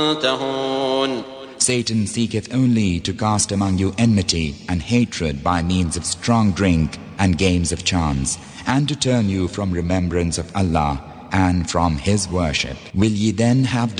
تنتهون. Satan seeketh only to cast among you enmity and hatred by means of strong drink and games of chance, and to turn you from remembrance of Allah and from His worship. Will ye then have